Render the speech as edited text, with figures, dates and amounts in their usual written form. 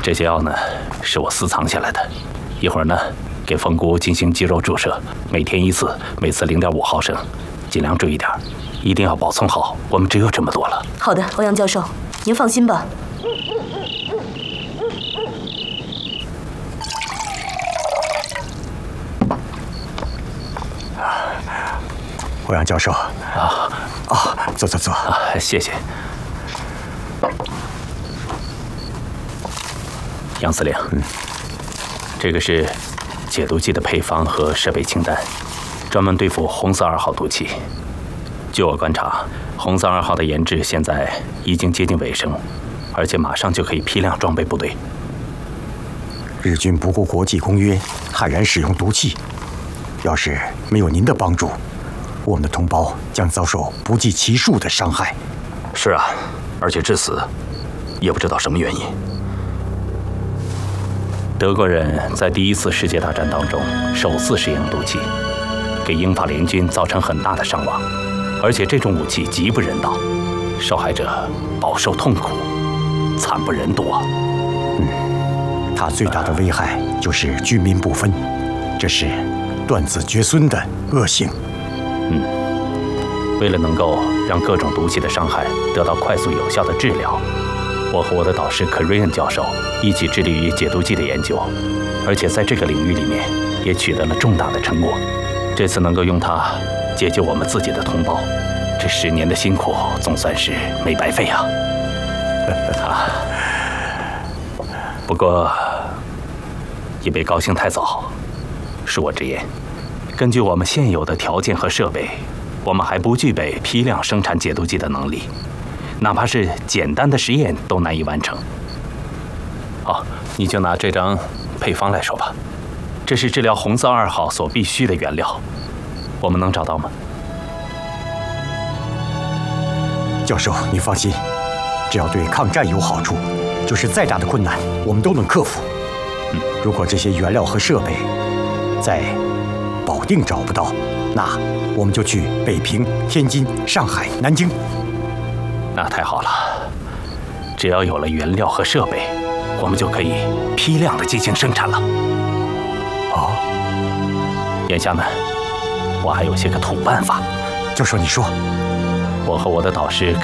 这些药呢，是我私藏下来的。一会儿呢，给风姑进行肌肉注射，每天1次，每次0.5毫升，尽量注意点，一定要保存好。我们只有这么多了。 好的，欧阳教授，您放心吧。 欧阳教授坐。 谢谢。杨司令，这个是解毒剂的配方和设备清单，专门对付红色2号毒气。据我观察，红色2号的研制现在已经接近尾声，而且马上就可以批量装备部队。 日军不顾国际公约，悍然使用毒气，要是没有您的帮助，我们的同胞将遭受不计其数的伤害。 是啊，而且至死也不知道什么原因。 德国人在第1次世界大战当中首次使用毒气，给英法联军造成很大的伤亡，而且这种武器极不人道，受害者饱受痛苦，惨不忍睹啊！ 它最大的危害就是军民不分，这是断子绝孙的恶性。 为了能够让各种毒气的伤害得到快速有效的治疗，我和我的导师克瑞恩教授一起致力于解毒剂的研究，而且在这个领域里面也取得了重大的成果。这次能够用它解救我们自己的同胞，这10年的辛苦总算是没白费啊！不过也别高兴太早，恕我直言，根据我们现有的条件和设备，我们还不具备批量生产解毒剂的能力，哪怕是简单的实验都难以完成。好，你就拿这张配方来说吧，这是治疗红色2号所必需的原料，我们能找到吗？ 教授，你放心，只要对抗战有好处，就是再大的困难我们都能克服。如果这些原料和设备在保定找不到，那我们就去北平、天津、上海、南京。 那太好了，只要有了原料和设备，我们就可以批量的进行生产了。眼下呢，我还有些个土办法。 教授，你说。 我和我的导师